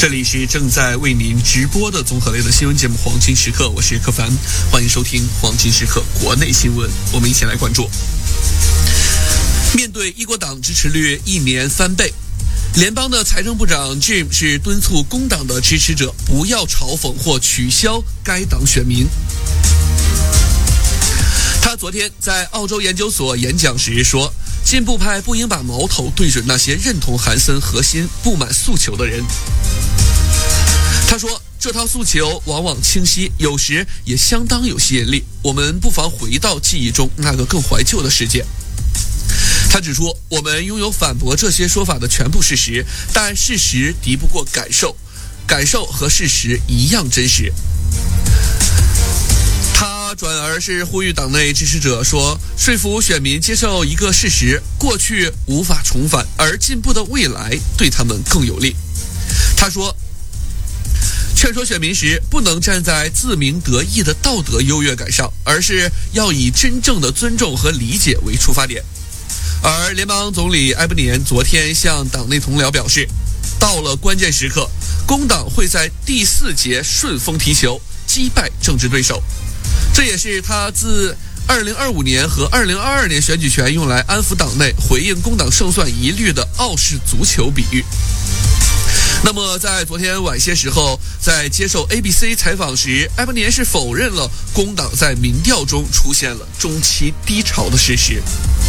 这里是正在为您直播的综合类的新闻节目《黄金时刻》，我是柯凡，欢迎收听《黄金时刻》国内新闻，我们一起来关注。面对一国党支持率一年翻倍，联邦的财政部长 Jim 是敦促工党的支持者不要嘲讽或取消该党选民。他昨天在澳洲研究所演讲时说，进步派不应把矛头对准那些认同韩森核心不满诉求的人。他说，这套诉求往往清晰，有时也相当有吸引力，我们不妨回到记忆中那个更怀旧的世界。他指出，我们拥有反驳这些说法的全部事实，但事实敌不过感受，感受和事实一样真实。他转而是呼吁党内支持者说，说服选民接受一个事实，过去无法重返，而进步的未来对他们更有利。他说，劝说选民时不能站在自鸣得意的道德优越感上，而是要以真正的尊重和理解为出发点。而联邦总理埃伯年昨天向党内同僚表示，到了关键时刻，工党会在第4节顺风踢球，击败政治对手。这也是他自2025年和2022年选举权用来安抚党内、回应工党胜算疑虑的澳式足球比喻。那么在昨天晚些时候，在接受 ABC 采访时，埃伯年是否认了工党在民调中出现了中期低潮的事实。